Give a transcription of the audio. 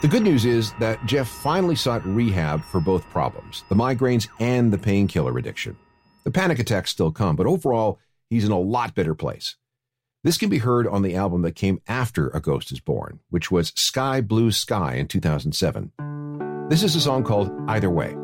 The good news is that Jeff finally sought rehab for both problems, the migraines and the painkiller addiction. The panic attacks still come, but overall, he's in a lot better place. This can be heard on the album that came after A Ghost is Born, which was Sky Blue Sky in 2007. This is a song called Either Way.